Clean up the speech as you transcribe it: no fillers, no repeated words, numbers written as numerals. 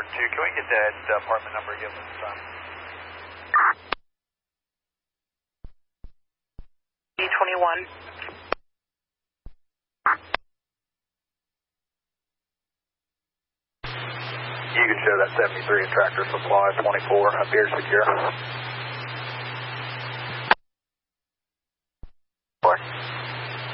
Spark 2. Can we get that apartment number again this time? E21. You can show that 73 at Tractor Supply 24, appears secure.